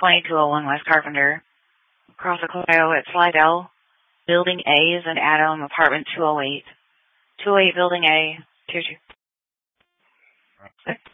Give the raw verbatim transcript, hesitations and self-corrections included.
twenty-two oh one West Carpenter. Cross Ohio at Slidell. Building A is an Adam, apartment two oh eight. two oh eight Building A, tier two.